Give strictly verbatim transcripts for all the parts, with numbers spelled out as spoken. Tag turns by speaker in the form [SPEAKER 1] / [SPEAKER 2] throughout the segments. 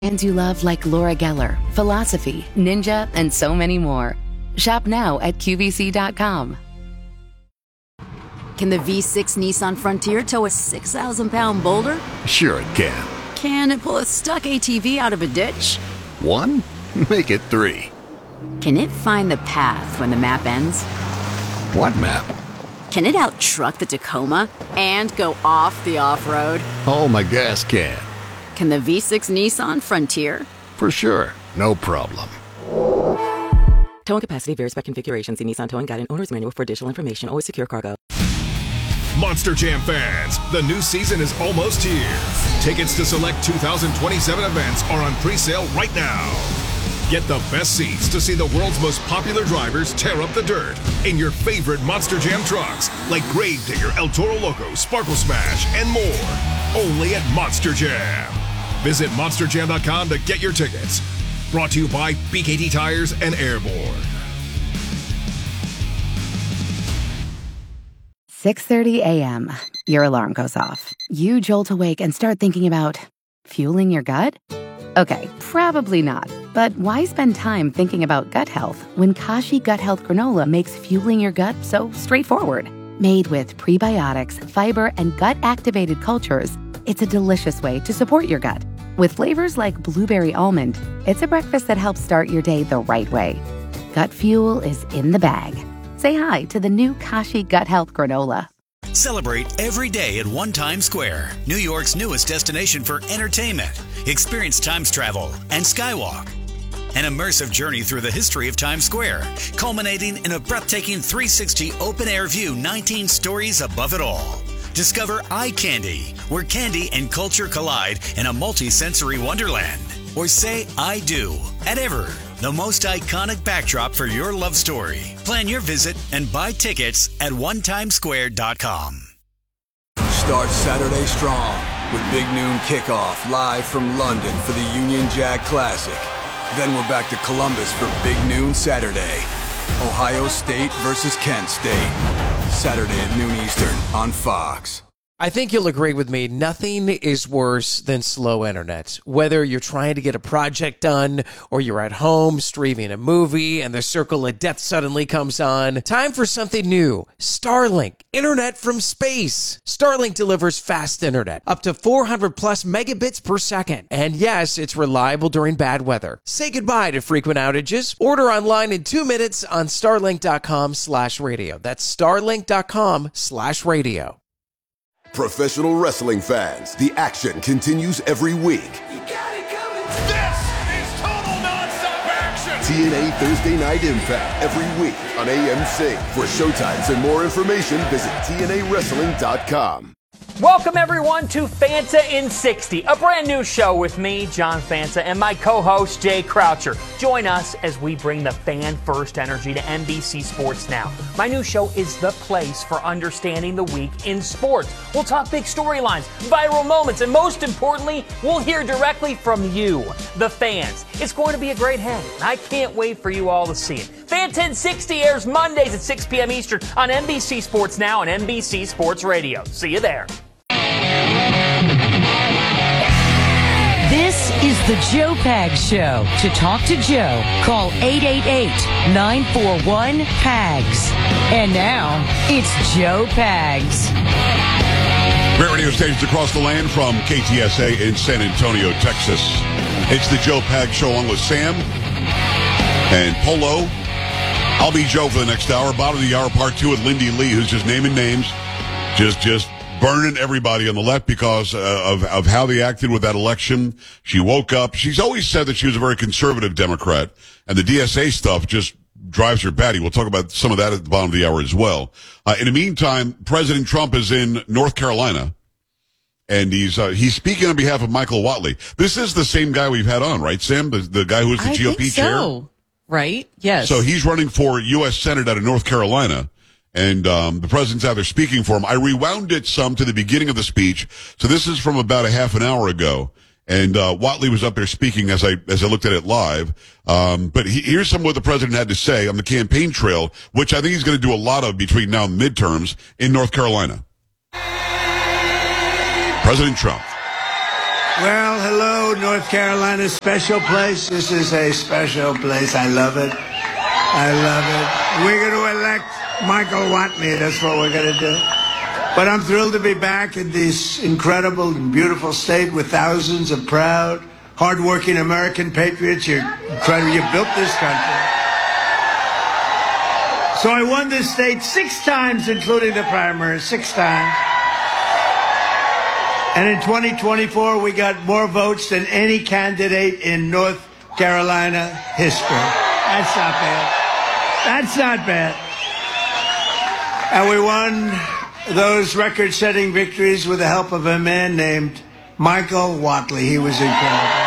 [SPEAKER 1] Brands you love like Laura Geller, Philosophy, Ninja, and so many more. Shop now at Q V C dot com.
[SPEAKER 2] Can the V six Nissan Frontier tow a six thousand pound boulder?
[SPEAKER 3] Sure it can.
[SPEAKER 2] Can it pull a stuck A T V out of a ditch?
[SPEAKER 3] One? Make it three.
[SPEAKER 2] Can it find the path when the map ends?
[SPEAKER 3] What map?
[SPEAKER 2] Can it out-truck the Tacoma and go off the off-road?
[SPEAKER 3] Oh, my gas can.
[SPEAKER 2] Can the V six Nissan Frontier?
[SPEAKER 3] For sure. No problem.
[SPEAKER 4] Towing capacity varies by configuration. See Nissan Towing Guide and Owner's Manual for additional information. Always secure cargo.
[SPEAKER 5] Monster Jam fans, the new season is almost here. Tickets to select two thousand twenty-seven events are on pre-sale right now. Get the best seats to see the world's most popular drivers tear up the dirt in your favorite Monster Jam trucks, like Gravedigger, El Toro Loco, Sparkle Smash, and more. Only at Monster Jam. Visit monster jam dot com to get your tickets. Brought to you by B K T Tires and Airborne.
[SPEAKER 1] six thirty a.m. Your alarm goes off. You jolt awake and start thinking about fueling your gut? Okay, probably not. But why spend time thinking about gut health when Kashi Gut Health Granola makes fueling your gut so straightforward? Made with prebiotics, fiber, and gut-activated cultures, it's a delicious way to support your gut. With flavors like blueberry almond, it's a breakfast that helps start your day the right way. Gut fuel is in the bag. Say hi to the new Kashi Gut Health Granola.
[SPEAKER 6] Celebrate every day at One Times Square, New York's newest destination for entertainment. Experience Times Travel and Skywalk. An immersive journey through the history of Times Square, culminating in a breathtaking three sixty open-air view, nineteen stories above it all. Discover Eye Candy, where candy and culture collide in a multi-sensory wonderland. Or say I do at Ever, the most iconic backdrop for your love story. Plan your visit and buy tickets at one times square dot com.
[SPEAKER 7] Start Saturday strong with Big Noon Kickoff live from London for the Union Jack Classic. Then we're back to Columbus for Big Noon Saturday. Ohio State versus Kent State. Saturday at noon Eastern on Fox.
[SPEAKER 8] I think you'll agree with me, nothing is worse than slow internet. Whether you're trying to get a project done or you're at home streaming a movie and the circle of death suddenly comes on, time for something new. Starlink, internet from space. Starlink delivers fast internet, up to four hundred plus megabits per second. And yes, it's reliable during bad weather. Say goodbye to frequent outages. Order online in two minutes on starlink.com slash radio. That's starlink.com slash radio.
[SPEAKER 9] Professional wrestling fans, the action continues every week.
[SPEAKER 10] You got it coming. This is total nonstop action.
[SPEAKER 9] T N A Thursday Night Impact every week on A M C. For showtimes and more information, visit T N A wrestling dot com.
[SPEAKER 11] Welcome, everyone, to Fanta in sixty, a brand new show with me, John Fanta, and my co-host, Jay Croucher. Join us as we bring the fan-first energy to N B C Sports Now. My new show is the place for understanding the week in sports. We'll talk big storylines, viral moments, and most importantly, we'll hear directly from you, the fans. It's going to be a great hang, and I can't wait for you all to see it. Fanta in sixty airs Mondays at six p.m. Eastern on N B C Sports Now and N B C Sports Radio. See you there.
[SPEAKER 12] This is the Joe Pags Show. To talk to Joe, call eight eight eight, nine four one, P A G S. And now, it's Joe Pags.
[SPEAKER 13] Great radio stations across the land from K T S A in San Antonio, Texas. It's the Joe Pags Show along with Sam and Polo. I'll be Joe for the next hour. Bottom of the hour, part two with Lindy Lee, who's just naming names. Just, just. burning everybody on the left because uh, of, of how they acted with that election. She woke up. She's always said that she was a very conservative Democrat, and the D S A stuff just drives her batty. We'll talk about some of that at the bottom of the hour as well. Uh, in the meantime, President Trump is in North Carolina, and he's uh, he's speaking on behalf of Michael Whatley. This is the same guy we've had on, right, Sam? The, the guy who was the
[SPEAKER 14] I
[SPEAKER 13] G O P
[SPEAKER 14] think
[SPEAKER 13] chair?
[SPEAKER 14] So. Right? Yes.
[SPEAKER 13] So he's running for U S Senate out of North Carolina. And um, the president's out there speaking for him. I rewound it some to the beginning of the speech. So this is from about a half an hour ago. And uh, Whatley was up there speaking as I as I looked at it live. Um, but he, here's some of what the president had to say on the campaign trail, which I think he's going to do a lot of between now and midterms in North Carolina. President Trump.
[SPEAKER 15] Well, hello, North Carolina, special place. This is a special place. I love it. I love it. We're going to elect Michael Whatley. That's what we're going to do. But I'm thrilled to be back in this incredible and beautiful state with thousands of proud, hardworking American patriots. You're incredible. You built this country. So I won this state six times, including the primaries, six times. And in twenty twenty-four, we got more votes than any candidate in North Carolina history. That's not bad. That's not bad. And we won those record-setting victories with the help of a man named Michael Whatley. He was incredible.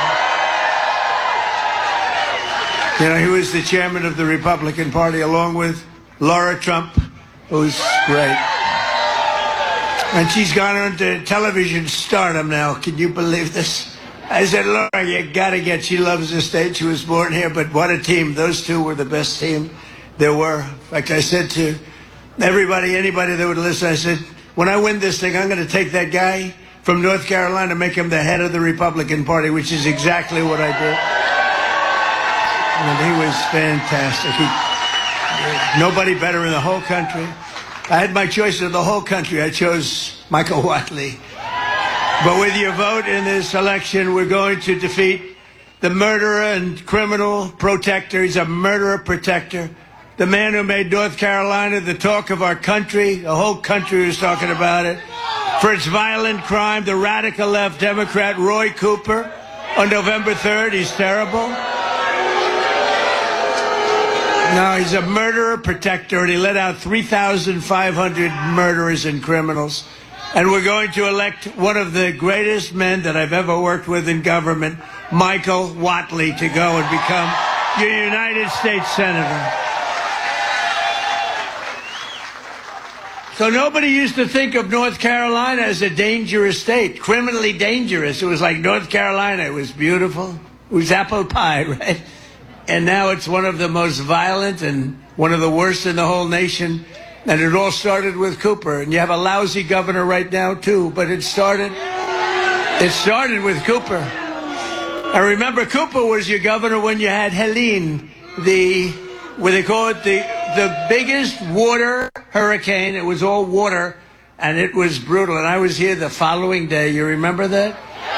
[SPEAKER 15] You know, he was the chairman of the Republican Party along with Laura Trump, who's great. And she's gone on to television stardom now. Can you believe this? I said, Laura, you gotta get, she loves the state. She was born here, but what a team. Those two were the best team there were. Like I said to everybody, anybody that would listen, I said, when I win this thing, I'm gonna take that guy from North Carolina, make him the head of the Republican Party, which is exactly what I did. And he was fantastic. He, nobody better in the whole country. I had my choice of the whole country. I chose Michael Whatley. But with your vote in this election, we're going to defeat the murderer and criminal protector. He's a murderer protector. The man who made North Carolina the talk of our country. The whole country was talking about it. For its violent crime, the radical left Democrat Roy Cooper on November third. He's terrible. No, he's a murderer protector, and he let out three thousand five hundred murderers and criminals. And we're going to elect one of the greatest men that I've ever worked with in government, Michael Whatley, to go and become your United States Senator. So nobody used to think of North Carolina as a dangerous state, criminally dangerous. It was like North Carolina. It was beautiful. It was apple pie, right? And now it's one of the most violent and one of the worst in the whole nation. And it all started with Cooper. And you have a lousy governor right now, too. But it started, it started with Cooper. I remember Cooper was your governor when you had Helene, the, what they call it, the, the biggest water hurricane. It was all water, and it was brutal. And I was here the following day. You remember that?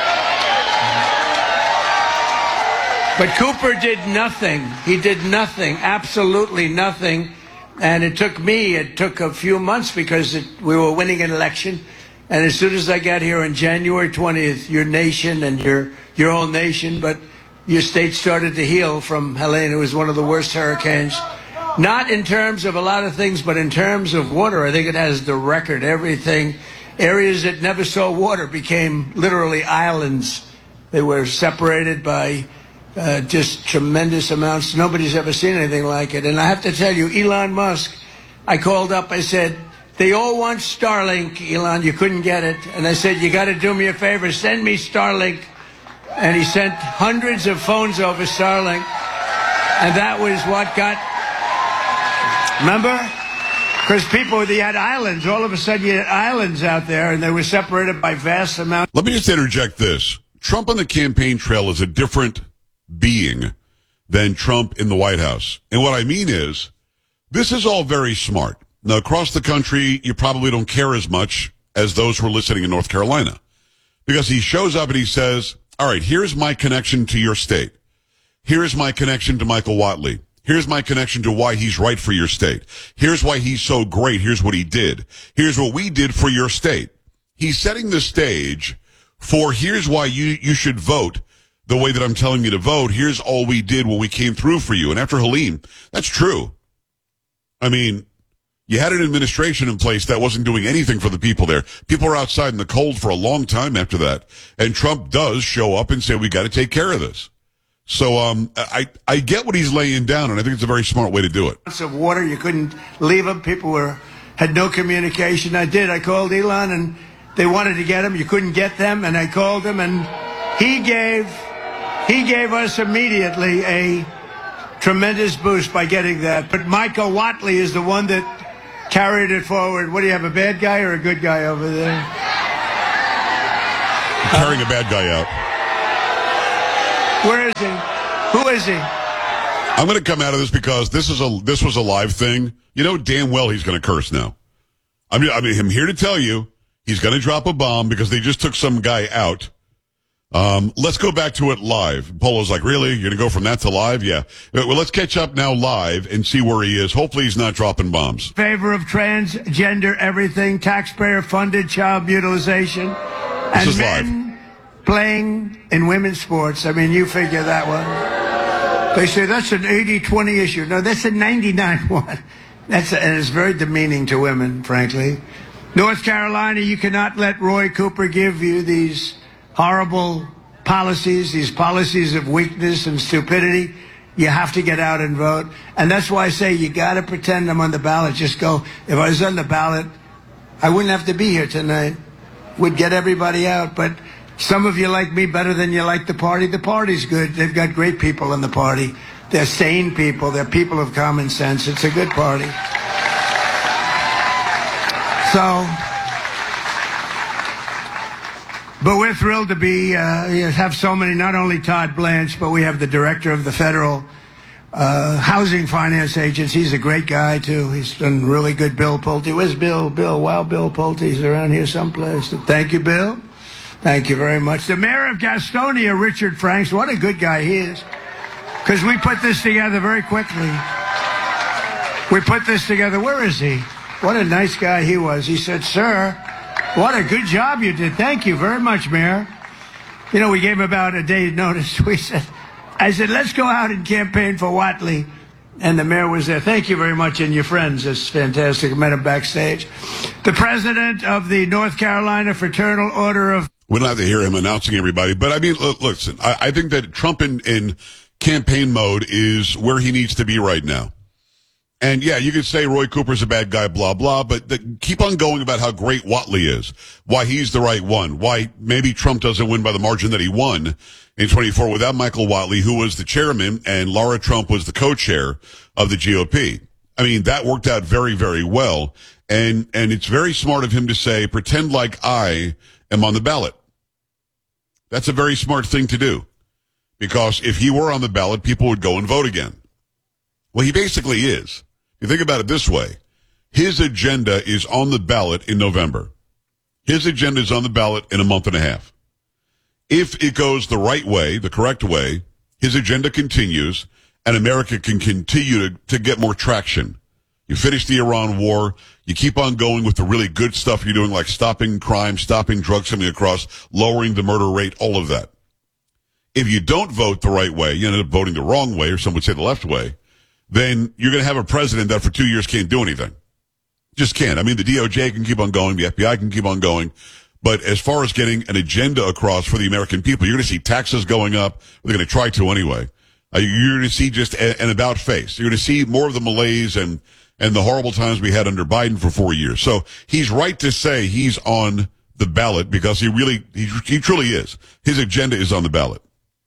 [SPEAKER 15] But Cooper did nothing. He did nothing, absolutely nothing. And it took me, it took a few months because it, we were winning an election. And as soon as I got here on January twentieth, your nation and your, your whole nation, but your state started to heal from Helene. It was one of the worst hurricanes. Not in terms of a lot of things, but in terms of water. I think it has the record. Everything, areas that never saw water became literally islands. They were separated by Uh, just tremendous amounts. Nobody's ever seen anything like it. And I have to tell you, Elon Musk, I called up, I said, they all want Starlink, Elon, you couldn't get it. And I said, you got to do me a favor, send me Starlink. And he sent hundreds of phones over Starlink. And that was what got, remember? Because people, they had islands. All of a sudden, you had islands out there, and they were separated by vast amounts.
[SPEAKER 13] Let me just interject this. Trump on the campaign trail is a different being than Trump in the White House. And what I mean is, this is all very smart. Now, across the country, you probably don't care as much as those who are listening in North Carolina. Because he shows up and he says, all right, here's my connection to your state. Here's my connection to Michael Whatley. Here's my connection to why he's right for your state. Here's why he's so great. Here's what he did. Here's what we did for your state. He's setting the stage for here's why you, you should vote the way that I'm telling you to vote. Here's all we did when we came through for you. And after Helene, that's true. I mean, you had an administration in place that wasn't doing anything for the people there. People were outside in the cold for a long time after that. And Trump does show up and say, we got to take care of this. So um, I, I get what he's laying down, and I think it's a very smart way to do it.
[SPEAKER 15] Of water, you couldn't leave them. People were had no communication. I did. I called Elon, and they wanted to get him. You couldn't get them, and I called him, and he gave... He gave us immediately a tremendous boost by getting that. But Michael Whatley is the one that carried it forward. What do you have, a bad guy or a good guy over there?
[SPEAKER 13] Carrying a bad guy out.
[SPEAKER 15] Where is he? Who is he?
[SPEAKER 13] I'm going to come out of this because this is a this was a live thing. You know damn well he's going to curse now. I mean, I mean, I'm here to tell you he's going to drop a bomb because they just took some guy out. Um, let's go back to it live. Polo's like, really? You're going to go from that to live? Yeah. Well, let's catch up now live and see where he is. Hopefully he's not dropping bombs.
[SPEAKER 15] Favor of transgender everything, taxpayer-funded child mutilation,
[SPEAKER 13] This
[SPEAKER 15] and
[SPEAKER 13] is
[SPEAKER 15] men
[SPEAKER 13] live.
[SPEAKER 15] playing in women's sports. I mean, you figure that one. They say that's an eighty twenty issue. No, that's a ninety-nine one. That's a, and it's very demeaning to women, frankly. North Carolina, you cannot let Roy Cooper give you these horrible policies, these policies of weakness and stupidity. You have to get out and vote. And that's why I say you got to pretend I'm on the ballot. Just go, if I was on the ballot, I wouldn't have to be here tonight. Would get everybody out. But some of you like me better than you like the party. The party's good. They've got great people in the party. They're sane people. They're people of common sense. It's a good party. So... But we're thrilled to be, uh, have so many, not only Todd Blanche, but we have the director of the Federal uh, Housing Finance Agency. He's a great guy, too. He's done really good. Bill Pulte. Where's Bill? Bill, wow, Bill Pulte. He's around here someplace. Thank you, Bill. Thank you very much. The mayor of Gastonia, Richard Franks. What a good guy he is. Because we put this together very quickly. We put this together. Where is he? What a nice guy he was. He said, sir... What a good job you did. Thank you very much, Mayor. You know, we gave him about a day's notice. We said, I said, let's go out and campaign for Whatley. And the mayor was there. Thank you very much. And your friends. It's fantastic. I met him backstage. The president of the North Carolina Fraternal Order of...
[SPEAKER 13] We don't have to hear him announcing everybody. But, I mean, look, listen, I, I think that Trump in, in campaign mode is where he needs to be right now. And, yeah, you could say Roy Cooper's a bad guy, blah, blah, but the, keep on going about how great Whatley is, why he's the right one, why maybe Trump doesn't win by the margin that he won in twenty-four without Michael Whatley, who was the chairman, and Laura Trump was the co-chair of the G O P. I mean, that worked out very, very well, and and it's very smart of him to say, pretend like I am on the ballot. That's a very smart thing to do, because if he were on the ballot, people would go and vote again. Well, he basically is. You think about it this way. His agenda is on the ballot in November. His agenda is on the ballot in a month and a half. If it goes the right way, the correct way, his agenda continues, and America can continue to, to get more traction. You finish the Iran war. You keep on going with the really good stuff you're doing, like stopping crime, stopping drugs coming across, lowering the murder rate, all of that. If you don't vote the right way, you end up voting the wrong way, or some would say the left way, then you're going to have a president that for two years can't do anything. Just can't. I mean, the D O J can keep on going. The F B I can keep on going. But as far as getting an agenda across for the American people, you're going to see taxes going up. They're going to try to anyway. Uh, you're going to see just a, an about face. You're going to see more of the malaise and, and the horrible times we had under Biden for four years. So he's right to say he's on the ballot because he really, he, he truly is. His agenda is on the ballot.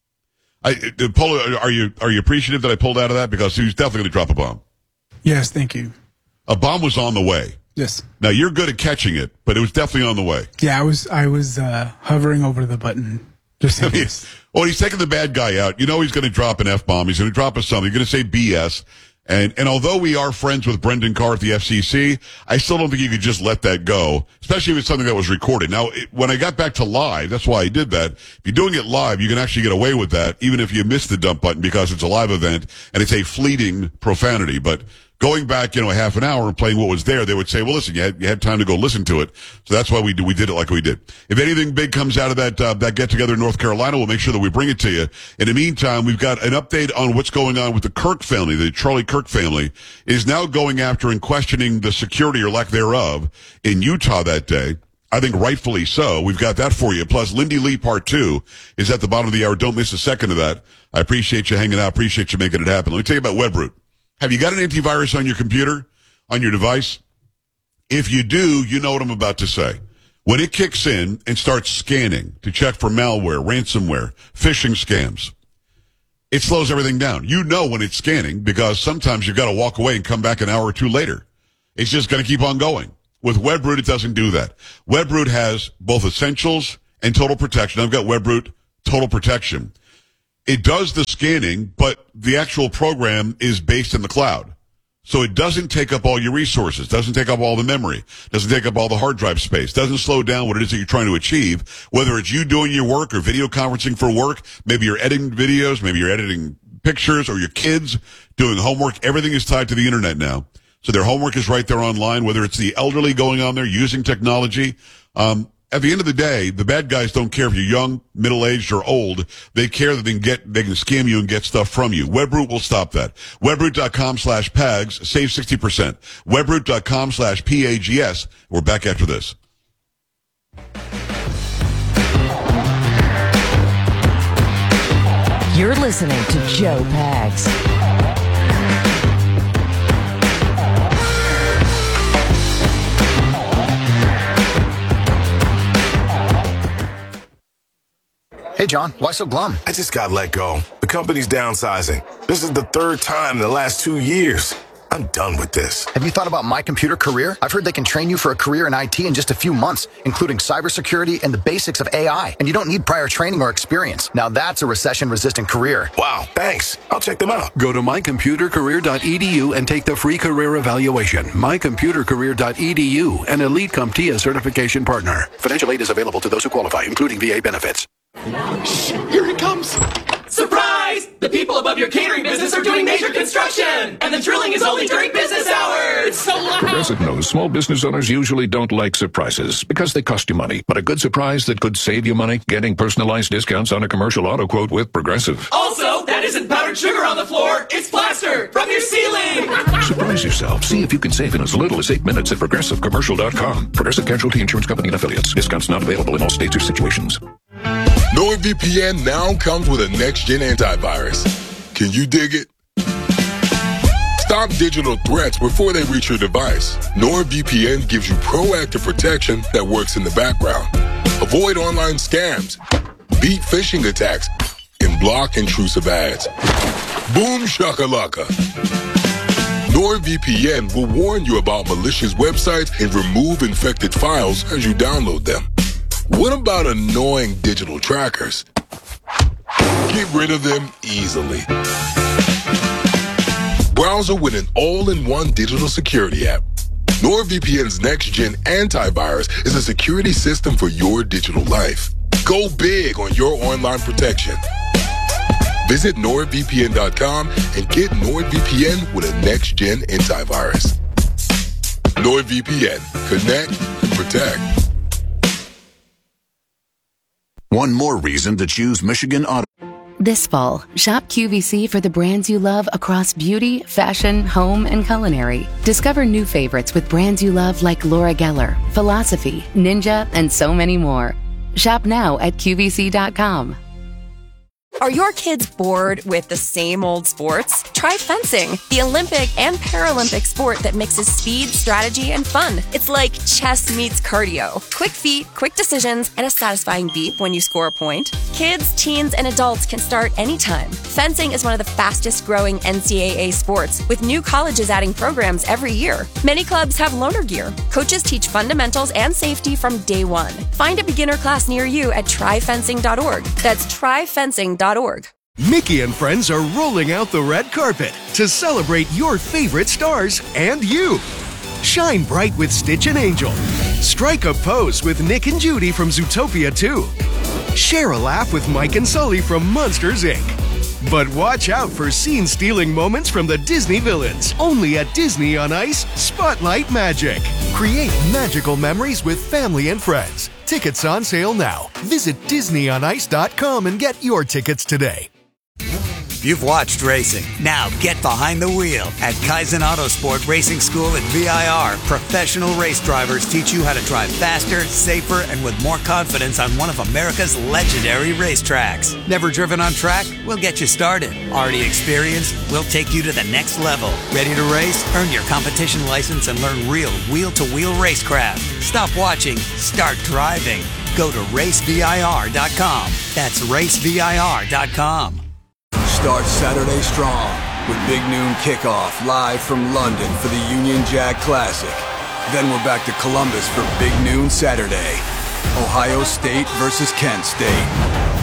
[SPEAKER 13] I, uh, Polo, are you are you appreciative that I pulled out of that? Because he was definitely going to drop a bomb.
[SPEAKER 16] Yes, thank you.
[SPEAKER 13] A bomb was on the way.
[SPEAKER 16] Yes.
[SPEAKER 13] Now you're good at catching it, but it was definitely on the way.
[SPEAKER 16] Yeah, I was I was uh, hovering over the button. Just in case.
[SPEAKER 13] Well, he's taking the bad guy out. You know he's going to drop an F bomb. He's going to drop us something. He's going to say B S. And and although we are friends with Brendan Carr at the F C C, I still don't think you could just let that go, especially if it's something that was recorded. Now, it, when I got back to live, that's why I did that. If you're doing it live, you can actually get away with that, even if you miss the dump button, because it's a live event and it's a fleeting profanity. But going back, you know, a half an hour and playing what was there, they would say, well, listen, you had, you had time to go listen to it. So that's why we do, we did it like we did. If anything big comes out of that, uh, that get together in North Carolina, we'll make sure that we bring it to you. In the meantime, we've got an update on what's going on with the Kirk family. The Charlie Kirk family is now going after and questioning the security or lack thereof in Utah that day. I think rightfully so. We've got that for you. Plus, Lindy Lee Part two is at the bottom of the hour. Don't miss a second of that. I appreciate you hanging out. Appreciate you making it happen. Let me tell you about WebRoot. Have you got an antivirus on your computer, on your device? If you do, you know what I'm about to say. When it kicks in and starts scanning to check for malware, ransomware, phishing scams, it slows everything down. You know when it's scanning because sometimes you've got to walk away and come back an hour or two later. It's just going to keep on going. With WebRoot, it doesn't do that. WebRoot has both essentials and total protection. I've got WebRoot Total Protection. it does the scanning, but the actual program is based in the cloud. So it doesn't take up all your resources, doesn't take up all the memory, doesn't take up all the hard drive space, doesn't slow down what it is that you're trying to achieve, whether it's you doing your work or video conferencing for work, maybe you're editing videos, maybe you're editing pictures, or your kids doing homework. Everything is tied to the internet now. So their homework is right there online, whether it's the elderly going on there using technology. Um, At the end of the day, the bad guys don't care if you're young, middle-aged, or old. They care that they can get, they can scam you and get stuff from you. Webroot will stop that. Webroot.com slash PAGS, save sixty percent. Webroot.com slash P A G S. We're back after this.
[SPEAKER 12] You're listening to Joe Pags.
[SPEAKER 17] Hey, John, why so glum?
[SPEAKER 18] I just got let go. The company's downsizing. This is the third time in the last two years. I'm done with this.
[SPEAKER 17] Have you thought about My Computer Career? I've heard they can train you for a career in I T in just a few months, including cybersecurity and the basics of A I. And you don't need prior training or experience. Now that's a recession-resistant career.
[SPEAKER 18] Wow, thanks. I'll check them out.
[SPEAKER 19] Go to my computer career dot e d u and take the free career evaluation. my computer career dot e d u, an elite CompTIA certification partner. Financial aid is available to those who qualify, including V A benefits.
[SPEAKER 10] Shh, here he comes. Surprise! The people above your catering business are doing major construction, and the drilling is only during business hours. It's so loud.
[SPEAKER 20] Progressive knows small business owners usually don't like surprises because they cost you money. But a good surprise that could save you money, getting personalized discounts on a commercial auto quote with Progressive.
[SPEAKER 10] Also, that isn't powdered sugar on the floor. It's plaster from your ceiling.
[SPEAKER 20] Surprise yourself. See if you can save in as little as eight minutes at progressive commercial dot com. Progressive Casualty Insurance Company and Affiliates. Discounts not available in all states or situations.
[SPEAKER 21] NordVPN now comes with a next-gen antivirus. Can you dig it? Stop digital threats before they reach your device. NordVPN gives you proactive protection that works in the background. Avoid online scams, beat phishing attacks, and block intrusive ads. Boom shakalaka. NordVPN will warn you about malicious websites and remove infected files as you download them. What about annoying digital trackers? Get rid of them easily. Browser with an all-in-one digital security app. NordVPN's next-gen antivirus is a security system for your digital life. Go big on your online protection. Visit nord v p n dot com and get NordVPN with a next-gen antivirus. NordVPN. Connect and protect.
[SPEAKER 22] One more reason to choose Michigan Auto.
[SPEAKER 1] This fall, shop Q V C for the brands you love across beauty, fashion, home, and culinary. Discover new favorites with brands you love like Laura Geller, Philosophy, Ninja, and so many more. Shop now at Q V C dot com.
[SPEAKER 23] Are your kids bored with the same old sports? Try fencing, the Olympic and Paralympic sport that mixes speed, strategy, and fun. It's like chess meets cardio. Quick feet, quick decisions, and a satisfying beep when you score a point. Kids, teens, and adults can start anytime. Fencing is one of the fastest growing N C double A sports, with new colleges adding programs every year. Many clubs have loaner gear. Coaches teach fundamentals and safety from day one. Find a beginner class near you at try fencing dot org. That's try fencing dot org.
[SPEAKER 24] Mickey and friends are rolling out the red carpet to celebrate your favorite stars and you. Shine bright with Stitch and Angel. Strike a pose with Nick and Judy from Zootopia two. Share a laugh with Mike and Sully from Monsters, Incorporated. But watch out for scene-stealing moments from the Disney villains. Only at Disney on Ice, Spotlight Magic. Create magical memories with family and friends. Tickets on sale now. Visit disney on ice dot com and get your tickets today.
[SPEAKER 25] You've watched racing. Now get behind the wheel. At Kaizen Autosport Racing School at V I R, professional race drivers teach you how to drive faster, safer, and with more confidence on one of America's legendary racetracks. Never driven on track? We'll get you started. Already experienced? We'll take you to the next level. Ready to race? Earn your competition license and learn real wheel-to-wheel racecraft. Stop watching. Start driving. Go to race v i r dot com. That's race v i r dot com.
[SPEAKER 7] Start Saturday strong with Big Noon Kickoff live from London for the Union Jack Classic. Then we're back to Columbus for Big Noon Saturday. Ohio State versus Kent State.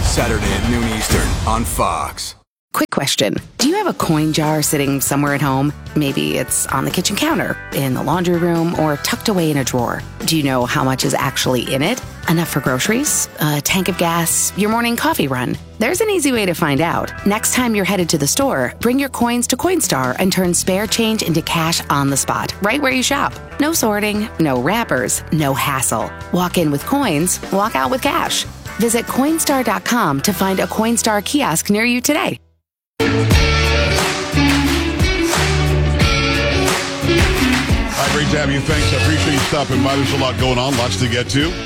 [SPEAKER 7] Saturday at noon Eastern on Fox.
[SPEAKER 1] Quick question. Do you have a coin jar sitting somewhere at home? Maybe it's on the kitchen counter, in the laundry room, or tucked away in a drawer. Do you know how much is actually in it? Enough for groceries? A tank of gas? Your morning coffee run? There's an easy way to find out. Next time you're headed to the store, bring your coins to Coinstar and turn spare change into cash on the spot, right where you shop. No sorting, no wrappers, no hassle. Walk in with coins, walk out with cash. Visit Coinstar dot com to find a Coinstar kiosk near you today.
[SPEAKER 13] All right, great to have you. Thanks. I appreciate you stopping by. There's a lot going on, lots to get to.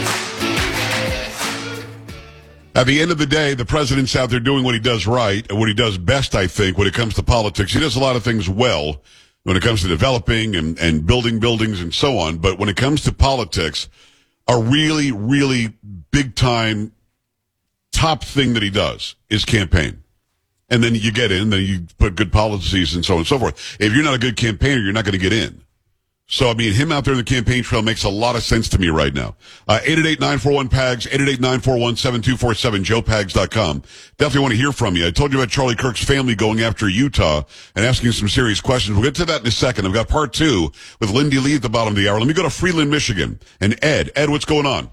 [SPEAKER 13] At the end of the day, the president's out there doing what he does right and what he does best, I think, when it comes to politics. He does a lot of things well when it comes to developing and, and building buildings and so on. But when it comes to politics, a really, really big-time top thing that he does is campaign. And then you get in, then you put good policies and so on and so forth. If you're not a good campaigner, you're not going to get in. So, I mean, him out there in the campaign trail makes a lot of sense to me right now. Uh, eight eight eight, nine four one, P A G S, eight eight eight, nine four one, seven two four seven, joe pags dot com. Definitely want to hear from you. I told you about Charlie Kirk's family going after Utah and asking some serious questions. We'll get to that in a second. I've got part two with Lindy Lee at the bottom of the hour. Let me go to Freeland, Michigan. And Ed. Ed, what's going on?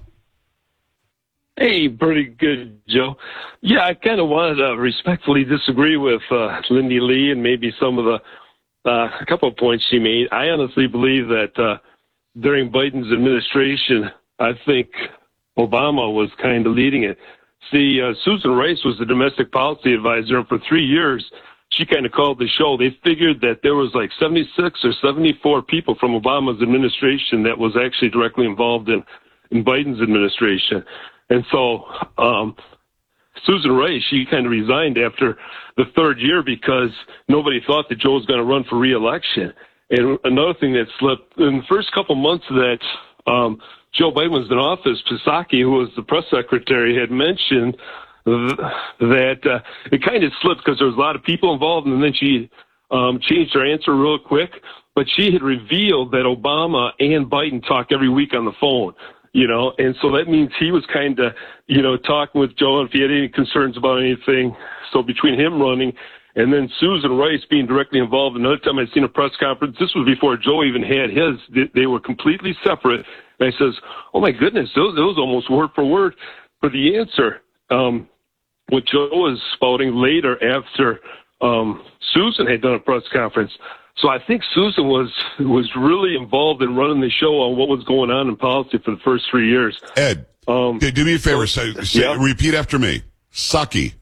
[SPEAKER 2] Hey, pretty good, Joe. Yeah, I kind of wanted to respectfully disagree with uh, Lindy Lee and maybe some of the uh, a couple of points she made. I honestly believe that uh, during Biden's administration, I think Obama was kind of leading it. See, uh, Susan Rice was the domestic policy advisor, and for three years, she kind of called the show. They figured that there was like seventy-six or seventy-four people from Obama's administration that was actually directly involved in, in Biden's administration. And so um, Susan Rice, she kind of resigned after the third year because nobody thought that Joe was going to run for re-election. And another thing that slipped, in the first couple months that um, Joe Biden was in office, Psaki, who was the press secretary, had mentioned th- that uh, it kind of slipped because there was a lot of people involved, and then she um, changed her answer real quick. But she had revealed that Obama and Biden talk every week on the phone. You know, and so that means he was kind of, you know, talking with Joe if he had any concerns about anything. So between him running and then Susan Rice being directly involved, another time I'd seen a press conference, this was before Joe even had his, they were completely separate. And I says, oh my goodness, those, those almost word for word for the answer. Um, what Joe was spouting later after um, Susan had done a press conference. So I think Susan was was really involved in running the show on what was going on in policy for the first three years.
[SPEAKER 13] Ed, um, okay, do me a favor. Say, say, yeah. Repeat after me. Psaki.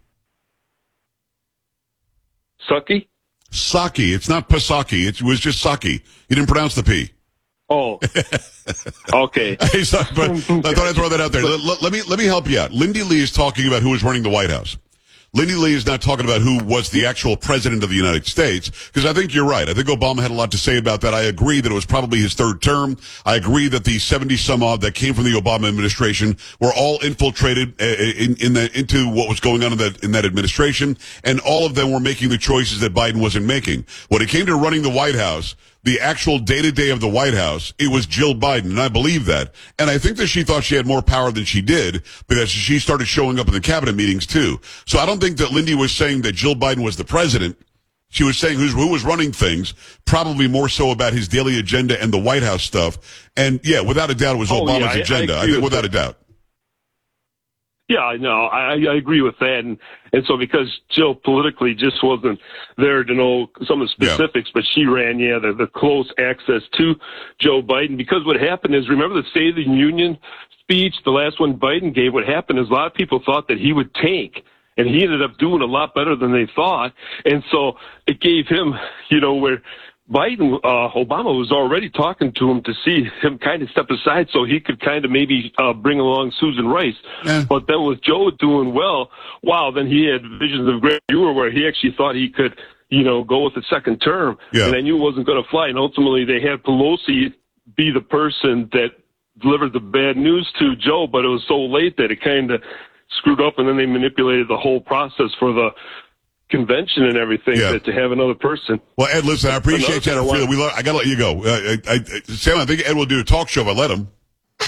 [SPEAKER 2] Psaki?
[SPEAKER 13] Psaki. It's not Psaki. It was just Psaki. You didn't pronounce the P.
[SPEAKER 2] Oh. Okay.
[SPEAKER 13] Hey, sorry, but I thought I'd throw that out there. Let, let, let me let me help you out. Lindy Lee is talking about who was running the White House. Lindy Lee is not talking about who was the actual president of the United States, because I think you're right. I think Obama had a lot to say about that. I agree that it was probably his third term. I agree that the seventy some odd that came from the Obama administration were all infiltrated in, in the, into what was going on in that, in that administration, and all of them were making the choices that Biden wasn't making. When it came to running the White House, the actual day-to-day of the White House, it was Jill Biden, and I believe that. And I think that she thought she had more power than she did because she started showing up in the cabinet meetings, too. So I don't think that Lindy was saying that Jill Biden was the president. She was saying who's, who was running things, probably more so about his daily agenda and the White House stuff. And, yeah, without a doubt, it was
[SPEAKER 2] oh,
[SPEAKER 13] Obama's
[SPEAKER 2] yeah,
[SPEAKER 13] agenda.
[SPEAKER 2] I,
[SPEAKER 13] I think without that. a doubt.
[SPEAKER 2] Yeah, no, I, I agree with that. And, and so because Jill politically just wasn't there to know some of the specifics, yeah. but she ran, yeah, the, the close access to Joe Biden. Because what happened is, remember the State of the Union speech, the last one Biden gave, what happened is a lot of people thought that he would tank. And he ended up doing a lot better than they thought. And so it gave him, you know, where Biden, uh, Obama was already talking to him to see him kind of step aside so he could kind of maybe uh, bring along Susan Rice. Yeah. But then with Joe doing well, wow, then he had visions of grandeur where he actually thought he could, you know, go with the second term. Yeah. And they knew it wasn't going to fly. And ultimately they had Pelosi be the person that delivered the bad news to Joe, but it was so late that it kind of screwed up, and then they manipulated the whole process for the convention and everything yeah. to have another person.
[SPEAKER 13] Well, Ed, listen, I appreciate that. I, we, I got to let you go. Uh, I, I, Sam, I think Ed will do a talk show if I let him.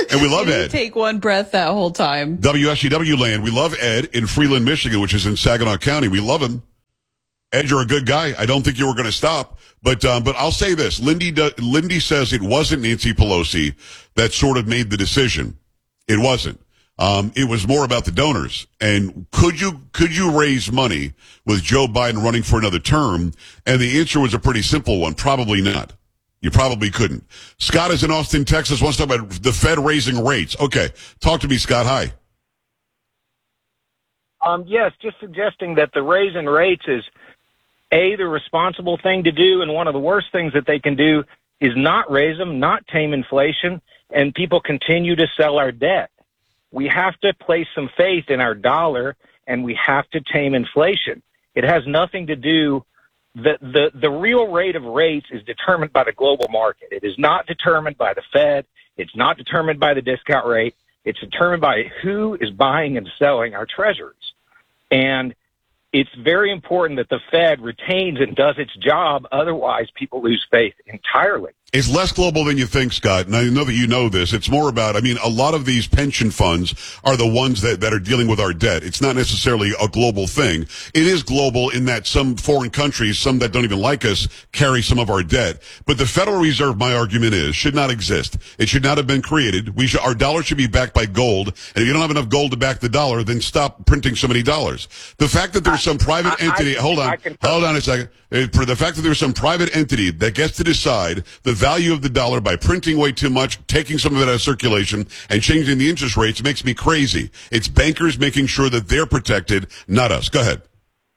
[SPEAKER 13] And we love
[SPEAKER 14] Did he
[SPEAKER 13] Ed.
[SPEAKER 14] take one breath that whole time.
[SPEAKER 13] W S E W land. We love Ed in Freeland, Michigan, which is in Saginaw County. We love him. Ed, you're a good guy. I don't think you were going to stop. But um, but I'll say this. Lindy, do, Lindy says it wasn't Nancy Pelosi that sort of made the decision. It wasn't. Um, it was more about the donors. And could you could you raise money with Joe Biden running for another term? And the answer was a pretty simple one. Probably not. You probably couldn't. Scott is in Austin, Texas, wants to talk about the Fed raising rates. Okay. Talk to me, Scott. Hi.
[SPEAKER 3] Um, yes, just suggesting that the raise in rates is, A, the responsible thing to do, and one of the worst things that they can do is not raise them, not tame inflation, and people continue to sell our debt. We have to place some faith in our dollar, and we have to tame inflation. It has nothing to do The, the, the real rate of rates is determined by the global market. It is not determined by the Fed. It's not determined by the discount rate. It's determined by who is buying and selling our treasuries. And it's very important that the Fed retains and does its job. Otherwise, people lose faith entirely.
[SPEAKER 13] It's less global than you think, Scott, and I know that you know this. It's more about, I mean, a lot of these pension funds are the ones that, that are dealing with our debt. It's not necessarily a global thing. It is global in that some foreign countries, some that don't even like us, carry some of our debt. But the Federal Reserve, my argument is, should not exist. It should not have been created. We should, our dollar should be backed by gold, and if you don't have enough gold to back the dollar, then stop printing so many dollars. The fact that there's some private
[SPEAKER 3] I,
[SPEAKER 13] entity,
[SPEAKER 3] I,
[SPEAKER 13] hold on, hold on a second. For the fact that there's some private entity that gets to decide the value of the dollar by printing way too much, taking some of it out of circulation, and changing the interest rates makes me crazy. It's bankers making sure that they're protected, not us. Go ahead.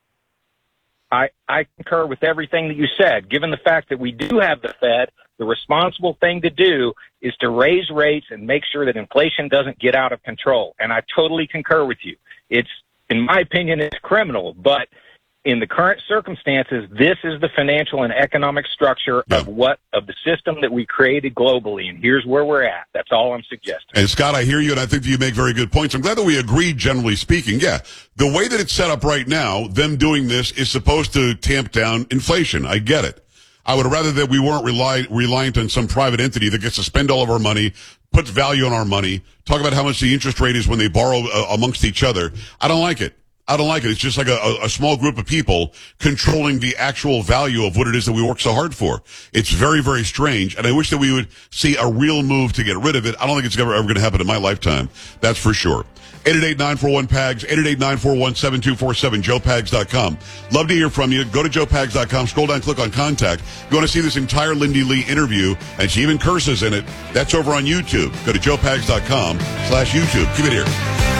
[SPEAKER 3] I, I concur with everything that you said. Given the fact that we do have the Fed, the responsible thing to do is to raise rates and make sure that inflation doesn't get out of control. And I totally concur with you. It's, in my opinion, it's criminal, but in the current circumstances, this is the financial and economic structure yeah. of what of the system that we created globally, and here's where we're at. That's all I'm suggesting.
[SPEAKER 13] And Scott, I hear you, and I think you make very good points. I'm glad that we agree, generally speaking. Yeah, the way that it's set up right now, them doing this is supposed to tamp down inflation. I get it. I would rather that we weren't rely, reliant on some private entity that gets to spend all of our money, puts value on our money, talk about how much the interest rate is when they borrow uh, amongst each other. I don't like it. I don't like it. It's just like a, a small group of people controlling the actual value of what it is that we work so hard for. It's very, very strange, and I wish that we would see a real move to get rid of it. I don't think it's ever, ever going to happen in my lifetime. That's for sure. eight eight eight, nine four one, P A G S, eight eight eight, nine four one, seven two four seven, joe pags dot com. Love to hear from you. Go to joe pags dot com, scroll down, click on contact. You want to see this entire Lindy Lee interview, and she even curses in it. That's over on YouTube. Go to joe pags dot com slash YouTube. Keep it here.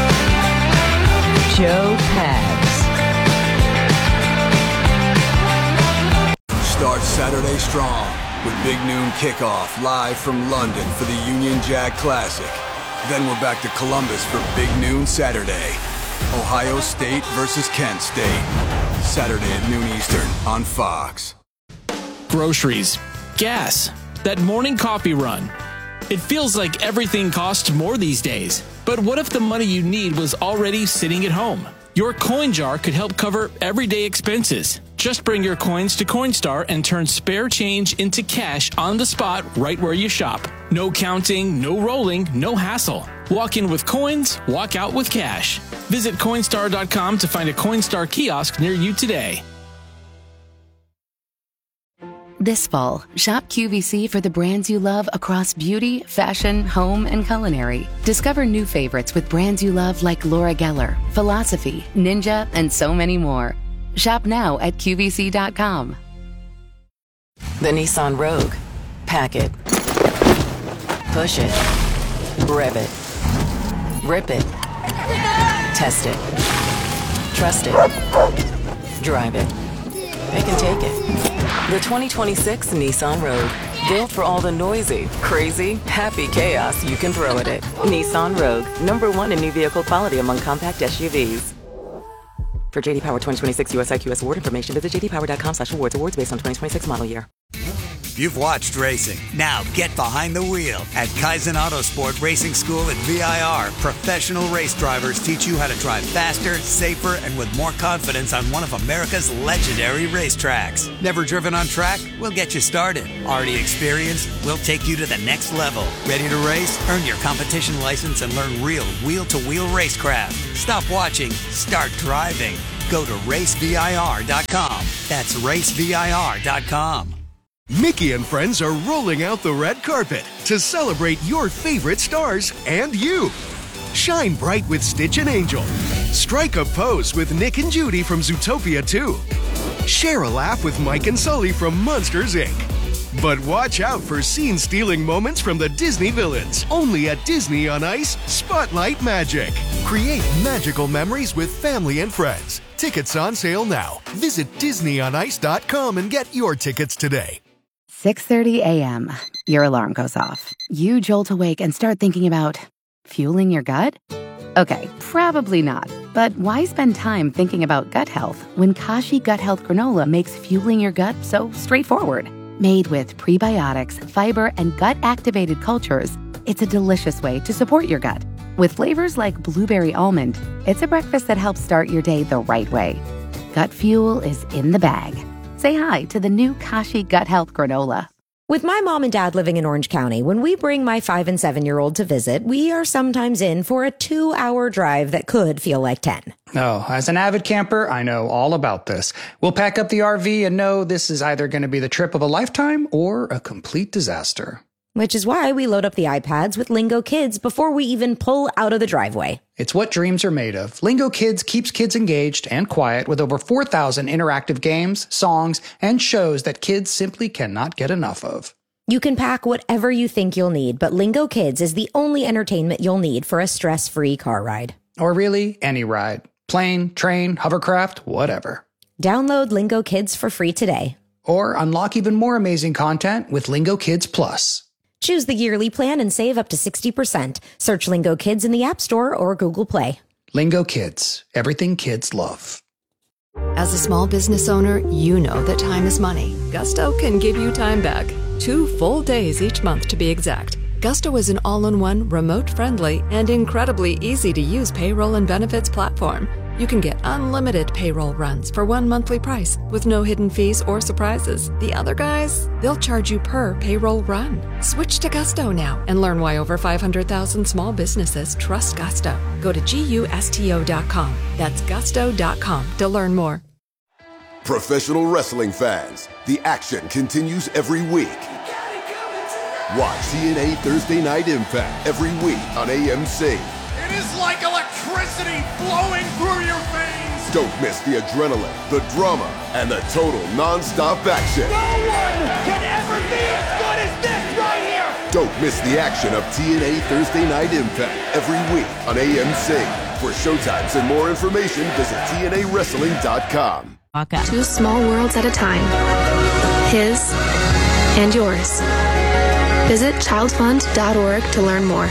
[SPEAKER 12] Joe Pags.
[SPEAKER 7] Start Saturday strong with Big Noon Kickoff live from London for the Union Jack Classic. Then we're back to Columbus for Big Noon Saturday. Ohio State versus Kent State. Saturday at noon Eastern on Fox.
[SPEAKER 4] Groceries, gas, that morning coffee run. It feels like everything costs more these days. But what if the money you need was already sitting at home? Your coin jar could help cover everyday expenses. Just bring your coins to Coinstar and turn spare change into cash on the spot right where you shop. No counting, no rolling, no hassle. Walk in with coins, walk out with cash. Visit Coinstar dot com to find a Coinstar kiosk near you today.
[SPEAKER 1] This fall, shop Q V C for the brands you love across beauty, fashion, home, and culinary. Discover new favorites with brands you love like Laura Geller, Philosophy, Ninja, and so many more. Shop now at Q V C dot com.
[SPEAKER 5] The Nissan Rogue. Pack it. Push it. Rev it. Rip it. Test it. Trust it. Drive it. They can take it. The twenty twenty-six Nissan Rogue. Built for all the noisy, crazy, happy chaos you can throw at it. Nissan Rogue. Number one in new vehicle quality among compact S U Vs. For J D Power twenty twenty-six U S I Q S award information, visit j d power dot com slash awards. Awards based on twenty twenty-six model year.
[SPEAKER 25] you've watched racing. Now get behind the wheel. At Kaizen Autosport Racing School at V I R, professional race drivers teach you how to drive faster, safer, and with more confidence on one of America's legendary racetracks. Never driven on track? We'll get you started. Already experienced? We'll take you to the next level. Ready to race? Earn your competition license and learn real wheel-to-wheel racecraft. Stop watching. Start driving. Go to race V I R dot com. That's race V I R dot com.
[SPEAKER 24] Mickey and friends are rolling out the red carpet to celebrate your favorite stars and you. Shine bright with Stitch and Angel. Strike a pose with Nick and Judy from Zootopia two. Share a laugh with Mike and Sully from Monsters, Incorporated. But watch out for scene-stealing moments from the Disney villains. Only at Disney on Ice, Spotlight Magic. Create magical memories with family and friends. Tickets on sale now. Visit disney on ice dot com and get your tickets today.
[SPEAKER 1] six thirty a.m. Your alarm goes off. You jolt awake and start thinking about fueling your gut? Okay, probably not. But why spend time thinking about gut health when Kashi Gut Health Granola makes fueling your gut so straightforward? Made with prebiotics, fiber, and gut-activated cultures, it's a delicious way to support your gut. With flavors like blueberry almond, it's a breakfast that helps start your day the right way. Gut fuel is in the bag. Say hi to the new Kashi Gut Health Granola.
[SPEAKER 6] With my mom and dad living in Orange County, when we bring my five and seven-year-old to visit, we are sometimes in for a two-hour drive that could feel like ten.
[SPEAKER 8] Oh, as an avid camper, I know all about this. We'll pack up the R V and know this is either going to be the trip of a lifetime or a complete disaster.
[SPEAKER 6] Which is why we load up the iPads with Lingo Kids before we even pull out of the driveway.
[SPEAKER 8] It's what dreams are made of. Lingo Kids keeps kids engaged and quiet with over four thousand interactive games, songs, and shows that kids simply cannot get enough of.
[SPEAKER 6] You can pack whatever you think you'll need, but Lingo Kids is the only entertainment you'll need for a stress-free car ride.
[SPEAKER 8] Or really, any ride. Plane, train, hovercraft, whatever.
[SPEAKER 6] Download Lingo Kids for free today.
[SPEAKER 8] Or unlock even more amazing content with Lingo Kids Plus.
[SPEAKER 6] Choose the yearly plan and save up to sixty percent. Search Lingo Kids in the App Store or Google Play.
[SPEAKER 8] Lingo Kids. Everything kids love.
[SPEAKER 9] As a small business owner, you know that time is money. Gusto can give you time back. Two full days each month to be exact. Gusto is an all-in-one, remote-friendly, and incredibly easy-to-use payroll and benefits platform. You can get unlimited payroll runs for one monthly price with no hidden fees or surprises. The other guys, they'll charge you per payroll run. Switch to Gusto now and learn why over five hundred thousand small businesses trust Gusto. Go to gusto dot com. That's gusto dot com to learn more.
[SPEAKER 11] Professional wrestling fans, the action continues every week. Watch T N A Thursday Night Impact every week on A M C.
[SPEAKER 10] It is like electricity flowing through your veins.
[SPEAKER 11] Don't miss the adrenaline, the drama, and the total non-stop action.
[SPEAKER 10] No one can ever be as good as this right here.
[SPEAKER 11] Don't miss the action of T N A Thursday Night Impact every week on A M C. For showtimes and more information, visit T N A wrestling dot com.
[SPEAKER 15] Two small worlds at a time. His and yours. Visit child fund dot org to learn more.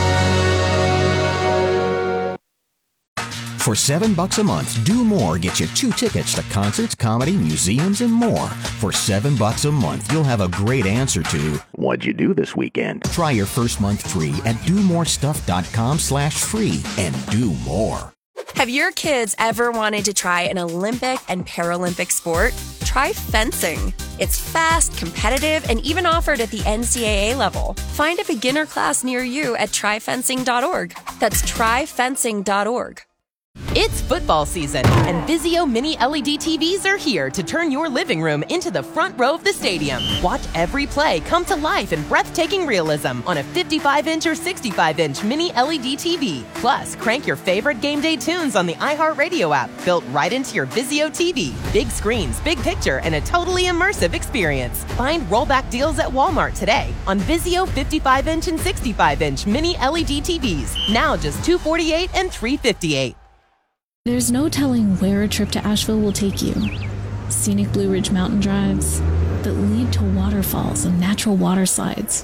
[SPEAKER 26] For seven bucks a month, Do More gets you two tickets to concerts, comedy, museums, and more. For seven bucks a month, you'll have a great answer to what'd you do this weekend? Try your first month free at do more stuff dot com slash free and do more.
[SPEAKER 23] Have your kids ever wanted to try an Olympic and Paralympic sport? Try fencing. It's fast, competitive, and even offered at the N C double A level. Find a beginner class near you at try fencing dot org. That's try fencing dot org.
[SPEAKER 27] It's football season, and Vizio Mini L E D T Vs are here to turn your living room into the front row of the stadium. Watch every play come to life in breathtaking realism on a fifty-five inch or sixty-five inch Mini L E D T V. Plus, crank your favorite game day tunes on the iHeartRadio app, built right into your Vizio T V. Big screens, big picture, and a totally immersive experience. Find rollback deals at Walmart today on Vizio fifty-five inch and sixty-five inch Mini L E D T Vs. Now just two hundred forty-eight dollars and three hundred fifty-eight dollars.
[SPEAKER 28] There's no telling where a trip to Asheville will take you. Scenic Blue Ridge mountain drives that lead to waterfalls and natural water slides.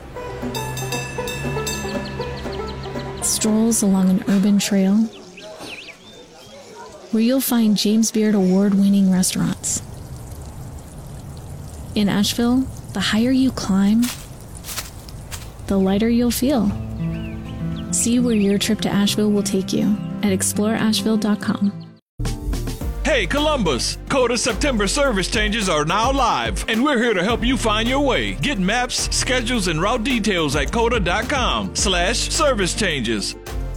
[SPEAKER 28] Strolls along an urban trail where you'll find James Beard award-winning restaurants. In Asheville, the higher you climb, the lighter you'll feel. See where your trip to Asheville will take you at explore asheville dot com.
[SPEAKER 2] Hey Columbus, Coda September service changes are now live, and we're here to help you find your way. Get maps, schedules, and route details at coda dot com slash service changes.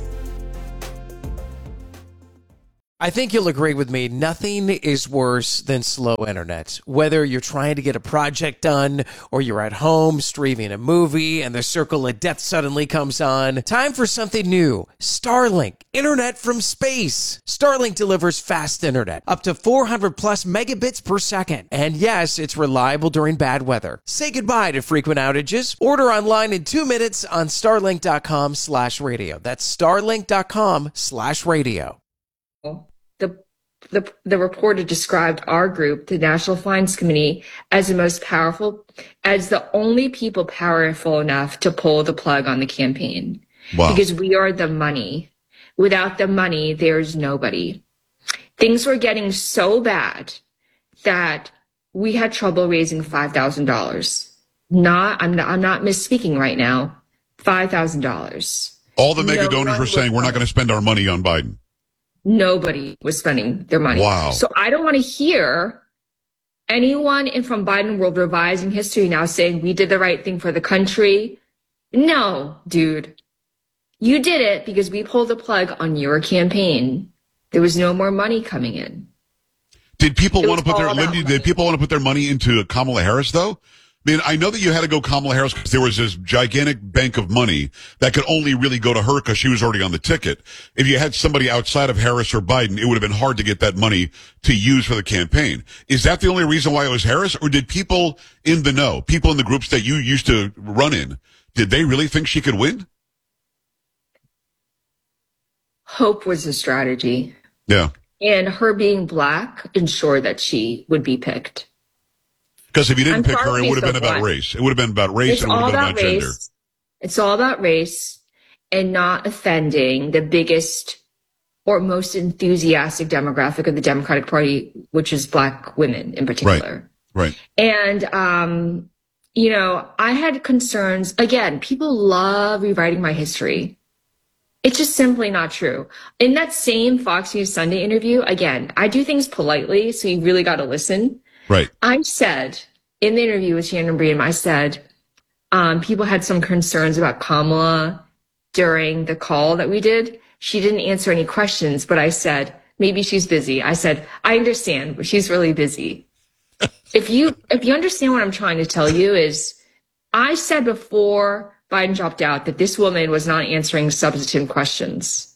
[SPEAKER 16] I think you'll agree with me, nothing is worse than slow internet. Whether you're trying to get a project done or you're at home streaming a movie and the circle of death suddenly comes on, time for something new. Starlink, internet from space. Starlink delivers fast internet, up to four hundred plus megabits per second. And yes, it's reliable during bad weather. Say goodbye to frequent outages. Order online in two minutes on starlink dot com slash radio. That's starlink dot com slash radio.
[SPEAKER 17] The, the the reporter described our group, the National Finance Committee, as the most powerful, as the only people powerful enough to pull the plug on the campaign.
[SPEAKER 13] Wow.
[SPEAKER 17] Because we are the money. Without the money, there's nobody. Things were getting so bad that we had trouble raising five thousand dollars. Not, I'm not, I'm not misspeaking right now. five thousand dollars.
[SPEAKER 13] All the mega
[SPEAKER 17] No
[SPEAKER 13] donors
[SPEAKER 17] one
[SPEAKER 13] were saying, we're not going to spend our money on Biden.
[SPEAKER 17] Nobody was spending their money.
[SPEAKER 13] Wow.
[SPEAKER 17] So I don't want to hear anyone in from Biden world revising history now saying we did the right thing for the country. No, dude. You did it because we pulled the plug on your campaign. There was no more money coming in.
[SPEAKER 13] Did people
[SPEAKER 17] It
[SPEAKER 13] want to
[SPEAKER 17] was
[SPEAKER 13] put their
[SPEAKER 17] all about
[SPEAKER 13] Lindy, did people want to put their money into Kamala Harris though? I mean, I know that you had to go Kamala Harris because there was this gigantic bank of money that could only really go to her because she was already on the ticket. If you had somebody outside of Harris or Biden, it would have been hard to get that money to use for the campaign. Is that the only reason why it was Harris, or did people in the know, people in the groups that you used to run in, did they really think she could win?
[SPEAKER 17] Hope was a strategy.
[SPEAKER 13] Yeah.
[SPEAKER 17] And her being black ensured that she would be picked.
[SPEAKER 13] Because if you didn't
[SPEAKER 17] I'm
[SPEAKER 13] pick
[SPEAKER 17] sorry
[SPEAKER 13] her,
[SPEAKER 17] to
[SPEAKER 13] it
[SPEAKER 17] be
[SPEAKER 13] would have
[SPEAKER 17] so
[SPEAKER 13] been about
[SPEAKER 17] blunt.
[SPEAKER 13] race. It would have been about race
[SPEAKER 17] It's
[SPEAKER 13] and it would
[SPEAKER 17] all
[SPEAKER 13] have been
[SPEAKER 17] about
[SPEAKER 13] about gender.
[SPEAKER 17] race. It's all about race and not offending the biggest or most enthusiastic demographic of the Democratic Party, which is black women in particular.
[SPEAKER 13] Right.
[SPEAKER 17] And, um, you know, I had concerns. Again, people love rewriting my history. It's just simply not true. In that same Fox News Sunday interview, again, I do things politely, so you really got to listen.
[SPEAKER 13] Right.
[SPEAKER 17] I said in the interview with Shannon Bream, I said, um, people had some concerns about Kamala during the call that we did. She didn't answer any questions, but I said, maybe she's busy. I said, I understand, but she's really busy. if you, if you understand what I'm trying to tell you is, I said before Biden dropped out that this woman was not answering substantive questions.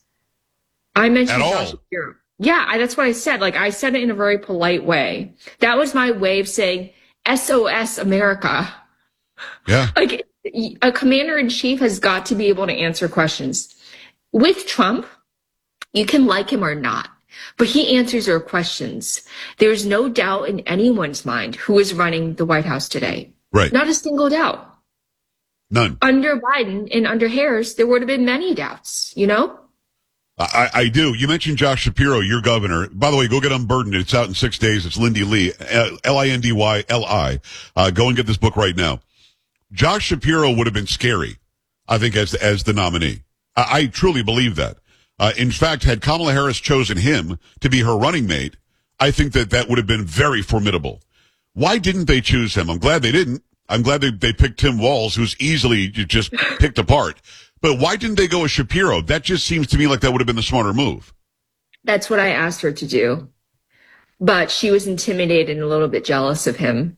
[SPEAKER 17] I mentioned
[SPEAKER 13] At
[SPEAKER 17] Josh
[SPEAKER 13] all.
[SPEAKER 17] Shapiro. Yeah, I, that's what I said. Like, I said it in a very polite way. That was my way of saying S O S America.
[SPEAKER 13] Yeah.
[SPEAKER 17] Like, a commander in chief has got to be able to answer questions. With Trump, you can like him or not, but he answers your questions. There's no doubt in anyone's mind who is running the White House today.
[SPEAKER 13] Right.
[SPEAKER 17] Not a single doubt.
[SPEAKER 13] None.
[SPEAKER 17] Under Biden and under Harris, there would have been many doubts, you know?
[SPEAKER 13] I, I do. You mentioned Josh Shapiro, your governor. By the way, go get Unburdened. It's out in six days. It's Lindy Lee, L I N D Y L I. Uh, go and get this book right now. Josh Shapiro would have been scary, I think, as, as the nominee. I, I truly believe that. Uh, in fact, had Kamala Harris chosen him to be her running mate, I think that that would have been very formidable. Why didn't they choose him? I'm glad they didn't. I'm glad they, they picked Tim Walz, who's easily just picked apart. But why didn't they go with Shapiro? That just seems to me like that would have been the smarter move.
[SPEAKER 17] That's what I asked her to do. But she was intimidated and a little bit jealous of him.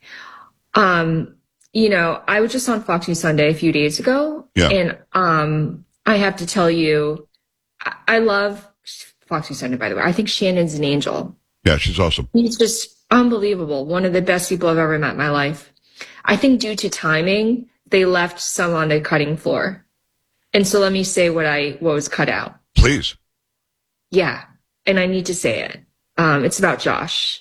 [SPEAKER 17] Um, you know, I was just on Fox News Sunday a few days ago.
[SPEAKER 13] Yeah.
[SPEAKER 17] And um, I have to tell you, I, I love Fox News Sunday, by the way. I think Shannon's an angel.
[SPEAKER 13] Yeah, she's awesome.
[SPEAKER 17] He's just unbelievable. One of the best people I've ever met in my life. I think due to timing, they left some on the cutting floor. And so let me say what I what was cut out.
[SPEAKER 13] Please.
[SPEAKER 17] Yeah, and I need to say it. Um, it's about Josh.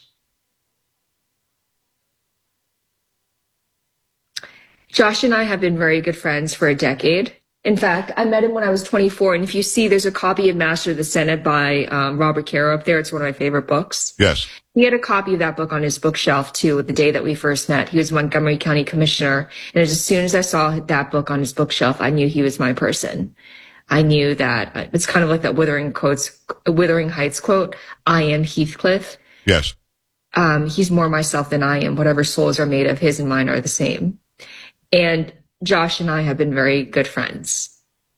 [SPEAKER 17] Josh and I have been very good friends for a decade. In fact, I met him when I was twenty-four. And if you see, there's a copy of Master of the Senate by um, Robert Caro up there. It's one of my favorite books.
[SPEAKER 13] Yes.
[SPEAKER 17] He had a copy of that book on his bookshelf, too, the day that we first met. He was Montgomery County Commissioner. And as soon as I saw that book on his bookshelf, I knew he was my person. I knew that it's kind of like that Wuthering, quotes, Wuthering Heights quote, I am Heathcliff.
[SPEAKER 13] Yes.
[SPEAKER 17] Um, he's more myself than I am. Whatever souls are made of, his and mine are the same. And Josh and I have been very good friends.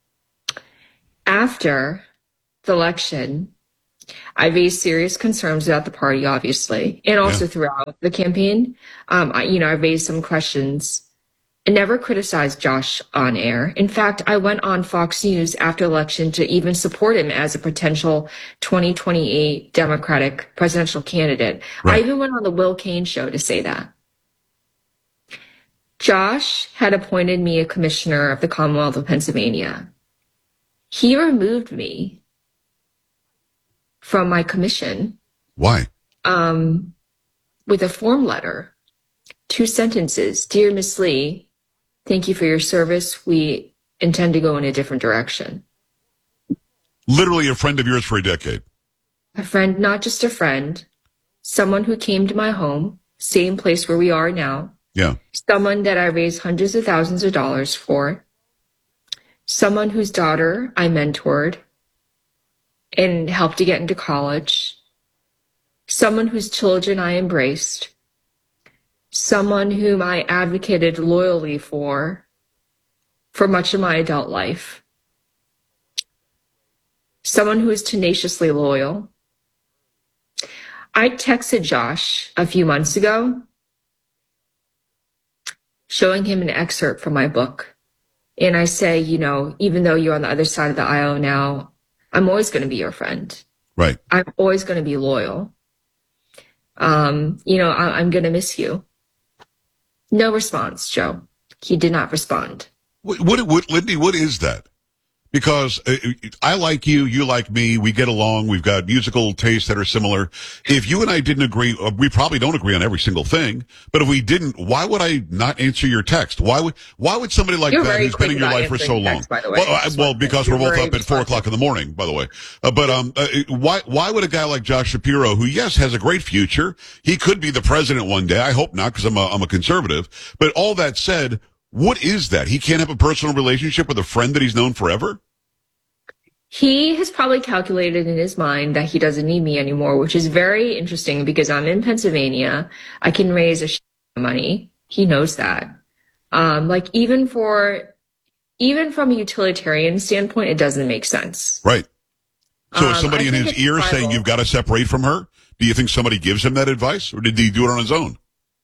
[SPEAKER 17] After the election, I raised serious concerns about the party, obviously, and also yeah. throughout the campaign. Um, I, you know, I raised some questions. I never criticized Josh on air. In fact, I went on Fox News after election to even support him as a potential twenty twenty-eight Democratic presidential candidate. Right. I even went on the Will Cain show to say that. Josh had appointed me a commissioner of the Commonwealth of Pennsylvania. He removed me from my commission.
[SPEAKER 13] Why?
[SPEAKER 17] Um, with a form letter, two sentences. Dear Miss Lee, thank you for your service. We intend to go in a different direction.
[SPEAKER 13] Literally a friend of yours for a decade.
[SPEAKER 17] A friend, not just a friend, someone who came to my home, same place where we are now.
[SPEAKER 13] Yeah.
[SPEAKER 17] Someone that I raised hundreds of thousands of dollars for. Someone whose daughter I mentored and helped to get into college. Someone whose children I embraced. Someone whom I advocated loyally for, for much of my adult life. Someone who is tenaciously loyal. I texted Josh a few months ago, showing him an excerpt from my book. And I say, you know, even though you're on the other side of the aisle now, I'm always going to be your friend.
[SPEAKER 13] Right.
[SPEAKER 17] I'm always going to be loyal. Um, you know, I- I'm going to miss you. No response, Joe. He did not respond.
[SPEAKER 13] What, what, what, Lindy, what is that? Because uh, I like you, you like me, we get along, we've got musical tastes that are similar. If you and I didn't agree, we probably don't agree on every single thing, but if we didn't, why would I not answer your text? Why would, why would somebody like
[SPEAKER 17] You're
[SPEAKER 13] that
[SPEAKER 17] very
[SPEAKER 13] who's been in your
[SPEAKER 17] quick
[SPEAKER 13] life
[SPEAKER 17] about
[SPEAKER 13] for so long?
[SPEAKER 17] text, by the way.
[SPEAKER 13] Well, I, well because
[SPEAKER 17] You're
[SPEAKER 13] we're both
[SPEAKER 17] very
[SPEAKER 13] up at four o'clock in the morning, by the way. Uh, but, um, uh, why, why would a guy like Josh Shapiro, who, yes, has a great future, he could be the president one day. I hope not, because I'm a, I'm a conservative. But all that said, what is that? He can't have a personal relationship with a friend that he's known forever?
[SPEAKER 17] He has probably calculated in his mind that he doesn't need me anymore, which is very interesting because I'm in Pennsylvania. I can raise a shit ton of money. He knows that. Um, like even for, even from a utilitarian standpoint, it doesn't make sense.
[SPEAKER 13] Right. So
[SPEAKER 17] Um,
[SPEAKER 13] is somebody
[SPEAKER 17] I
[SPEAKER 13] in
[SPEAKER 17] think
[SPEAKER 13] his
[SPEAKER 17] it's
[SPEAKER 13] ear
[SPEAKER 17] tribal.
[SPEAKER 13] saying you've got to separate from her? Do you think somebody gives him that advice, or did he do it on his own?